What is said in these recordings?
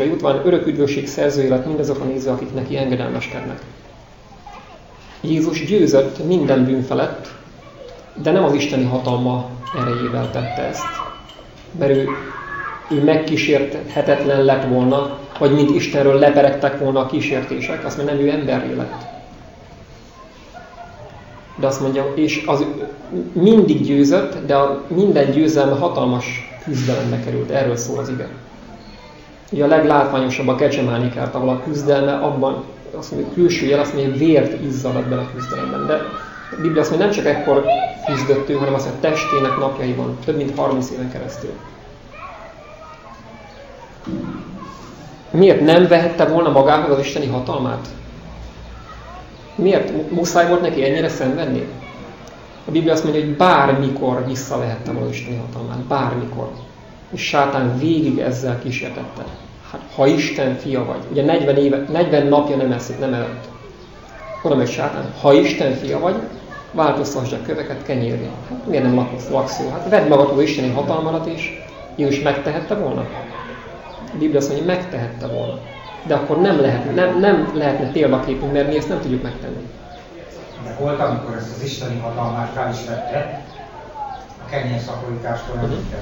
örökségre jut, van örök üdvösség szerzője lett mindazokra nézve, akik neki engedelmeskednek. Jézus győzött minden bűn felett, de nem az isteni hatalma erejével tette ezt. Mert ő megkísérthetetlen lett volna, vagy mint Istenről leperegtek volna a kísértések, azt mondja, nem, ő emberré lett. De azt mondja, és az mindig győzött, de minden győzelme hatalmas küzdelembe került. Erről szól az ige. Ugye a leglátványosabb a Gecsemáni kert, ahol a küzdelme abban, azt mondja, külső jel, azt mondja, vért izzad bele a küzdelemben. De a Biblia azt mondja, nem csak ekkor küzdött ő, hanem azt mondja, testének napjaiban, több mint 30 éven keresztül. Miért nem vehette volna magához az isteni hatalmát? Miért muszáj volt neki ennyire szenvedni? A Biblia azt mondja, hogy bármikor visszavehette volna az isteni hatalmát. Bármikor. És sátán végig ezzel kísértette. Hát, ha Isten fia vagy. Ugye 40 napja nem evett. Oda megy sátán. Ha Isten fia vagy, változtasd a köveket kenyérre. Hát miért nem laksz jól? Hát vedd magadhoz az isteni hatalmadat is. Jézus megtehette volna? A Biblia azt mondja, hogy megtehette volna. De akkor nem lehetne példaképünk, mert mi ezt nem tudjuk megtenni. De volt, amikor ezt az isteni hatalmát fel is vette, a kenyérszaporítástól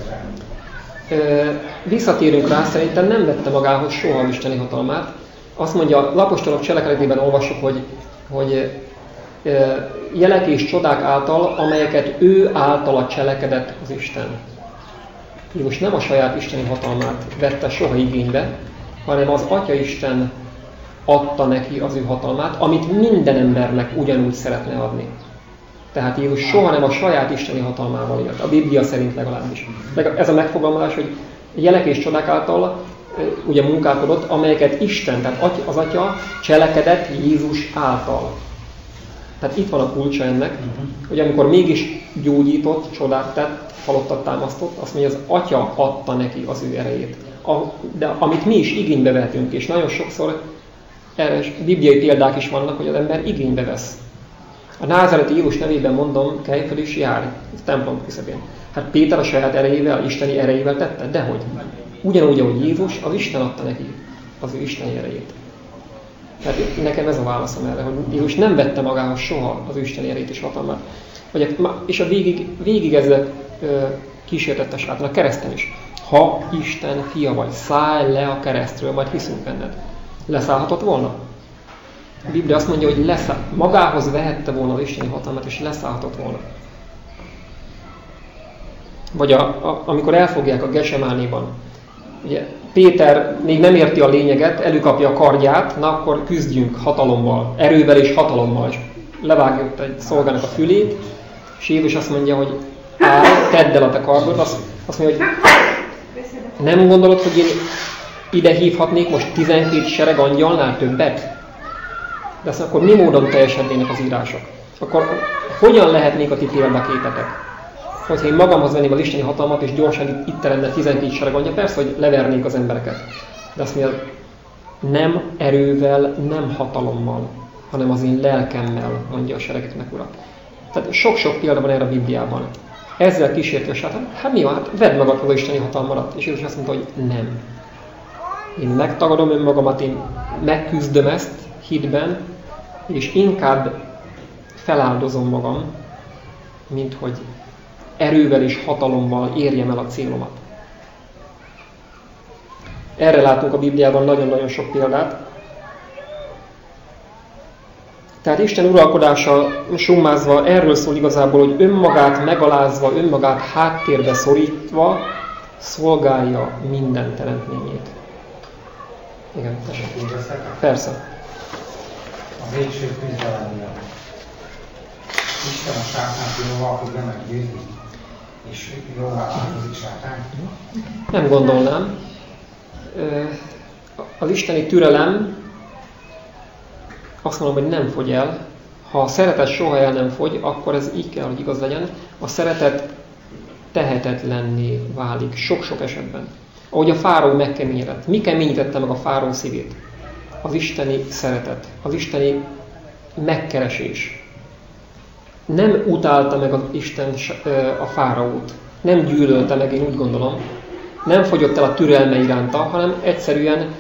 kezdve. Visszatérünk rá, szerintem nem vette magához soha az isteni hatalmát. Azt mondja, az apostolok cselekedetében olvassuk, hogy jelek és csodák által, amelyeket ő általa cselekedett az Isten. Jézus nem a saját isteni hatalmát vette soha igénybe, hanem az Atya Isten adta neki az ő hatalmát, amit minden embernek ugyanúgy szeretne adni. Tehát Jézus soha nem a saját isteni hatalmával élt, a Biblia szerint legalábbis. Ez a megfogalmazás, hogy jelek és csodák által ugye munkálkodott, amelyeket Isten, tehát az Atya cselekedett Jézus által. Tehát itt van a kulcsa ennek, hogy amikor mégis gyógyított, csodát tett, halottat támasztott, azt mondja, az Atya adta neki az ő erejét. De amit mi is igénybe vehetünk, és nagyon sokszor erre bibliai példák is vannak, hogy az ember igénybe vesz. A názáreti Jézus nevében mondom, kelj fel és járj, a templom küszöbén. Hát Péter a saját erejével, isteni erejével tette? Dehogy. Ugyanúgy, ahogy Jézus, az Isten adta neki az ő isteni erejét. Tehát nekem ez a válaszom erre, hogy Jézus nem vette magához soha az ő isteni erejét és hatalmát. És a végig ezzel kísértette sátán, a kereszten is. Ha Isten fia vagy, szállj le a keresztről, majd hiszünk benned. Leszállhatott volna? A Biblia azt mondja, hogy magához vehette volna az isteni hatalmát, és leszállhatott volna. Vagy amikor elfogják a Gecsemánéban, ugye Péter még nem érti a lényeget, előkapja a kardját, na akkor küzdjünk hatalommal, erővel és hatalommal. És levágja egy szolgának a fülét, és Jézus azt mondja, hogy állj, tedd el a te kardod, azt mondja, hogy nem gondolod, hogy én ide hívhatnék most 12 sereg angyalnál többet? De azt akkor mi módon teljesednének az írások? Akkor hogyan lehetnék a ti példaképetek? Hogyha én magamhoz venném az isteni hatalmat, és gyorsan itt lenne 12 sereg angyal, persze, hogy levernék az embereket. De azt mondja, nem erővel, nem hatalommal, hanem az én lelkemmel, mondja a seregeknek Ura. Tehát sok-sok példa van erre a Bibliában. Ezzel kísérti a sátán, hát mi van, hát vedd magadhoz az isteni hatalmadat. És Jézus azt mondta, hogy nem. Én megtagadom önmagamat, én megküzdöm ezt hitben, és inkább feláldozom magam, mint hogy erővel és hatalommal érjem el a célomat. Erre látunk a Bibliában nagyon-nagyon sok példát. Tehát Isten uralkodása summázva erről szól igazából, hogy önmagát megalázva, önmagát háttérbe szorítva szolgálja minden teremtményét. Igen, tessék. Persze. A végső küzdelemnél Isten a sátánt jóval fogja meggyőzni, és jóval áldozik sátán? Nem gondolnám. Az isteni türelem azt mondom, hogy nem fogy el. Ha a szeretet soha el nem fogy, akkor ez így kell, hogy igaz legyen. A szeretet tehetetlenné válik sok-sok esetben. Ahogy a fáraó megkeményedett. Mi keményítette meg a fáraó szívét? Az isteni szeretet, az isteni megkeresés. Nem utálta meg az Isten a fáraót. Nem gyűlölte meg, én úgy gondolom. Nem fogyott el a türelme iránta, hanem egyszerűen